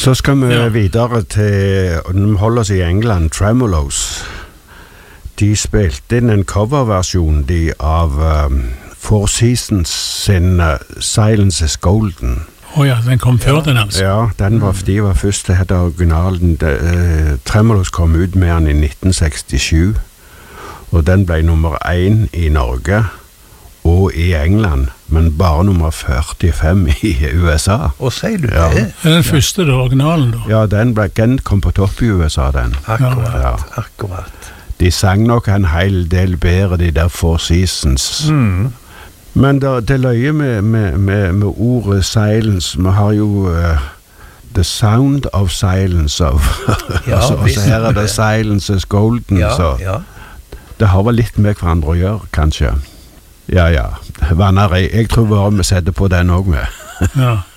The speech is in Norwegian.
Så skal vi videre til, de holder oss i England, Tremolos. De spilte inn en coverversjon av Four Seasons sin Silence is Golden. Ja, den kom før den altså. Ja, de var først, det heter originalen. Tremolos kom ut med den i 1967, og den ble nummer 1 i Norge og i England, men bare nummer 45 i USA. Og sier du det? Det den første, da, originalen da? Ja, den kom på topp i USA, den. Akkurat. De sang nok en hel del bedre, de der Four Seasons. Men det løye med ordet silence, vi har jo the sound of silence of, og så her det silence is golden, så det har vel litt med hverandre å gjøre, kanskje. Ja, Vannarei, jeg tror bare vi setter på den også med. Ja.